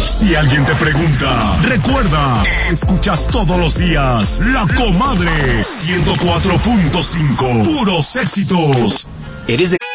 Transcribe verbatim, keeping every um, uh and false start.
Si alguien te pregunta, recuerda, escuchas todos los días La Comadre ciento cuatro punto cinco, puros éxitos. ¿Eres de